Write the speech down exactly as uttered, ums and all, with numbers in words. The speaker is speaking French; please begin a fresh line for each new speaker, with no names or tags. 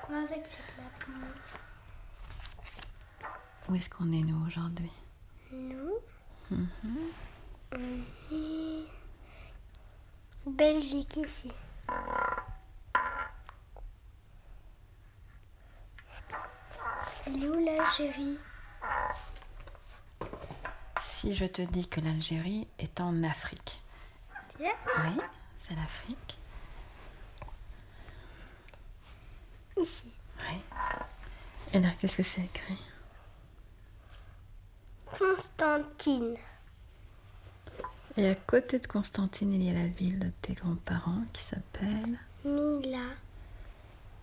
quoi avec cette map monde?
Où est-ce qu'on est, nous, aujourd'hui?
Nous,
Mhm.
on est Belgique ici. Elle est où l'Algérie?
Si je te dis que l'Algérie est en Afrique.
C'est là?
Oui, c'est l'Afrique.
Ici.
Oui. Et là, qu'est-ce que c'est écrit?
Constantine.
Et à côté de Constantine, il y a la ville de tes grands-parents qui s'appelle...
Mila.